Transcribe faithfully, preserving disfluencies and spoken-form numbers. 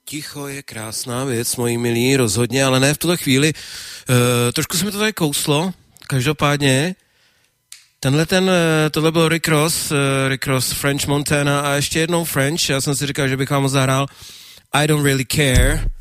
Ticho je krásná věc, moji milí, rozhodně, ale ne v tuto chvíli. Uh, trošku se mi to tady kouslo, každopádně. Tenhle ten, tohle byl Rick Ross, uh, Rick Ross, French Montana a ještě jednou French. Já jsem si říkal, že bych vám zahrál I Don't Really Care.